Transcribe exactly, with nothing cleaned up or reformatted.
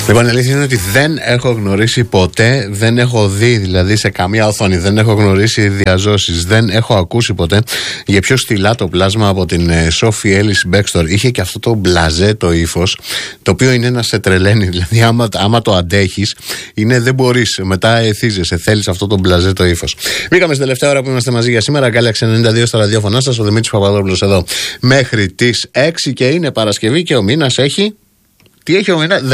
Λοιπόν, η αλήθεια είναι ότι δεν έχω γνωρίσει ποτέ, δεν έχω δει δηλαδή σε καμία οθόνη, δεν έχω γνωρίσει διαζώσεις, δεν έχω ακούσει ποτέ για πιο στυλά το πλάσμα από την Sophie Ellis Bextor. Είχε και αυτό το μπλαζέ το ύφος, το οποίο είναι να σε τρελαίνει. Δηλαδή, άμα, άμα το αντέχεις, είναι δεν μπορείς. Μετά εθίζεσαι, θέλεις αυτό το μπλαζέ το ύφος. Μπήκαμε στην τελευταία ώρα που είμαστε μαζί για σήμερα. Galaxy ενενήντα δύο στο ραδιόφωνο σας, ο Δημήτρης Παπαδόπουλος εδώ μέχρι τις έξι και είναι Παρασκευή και ο μήνας έχει. Τι έχει ο μήνας?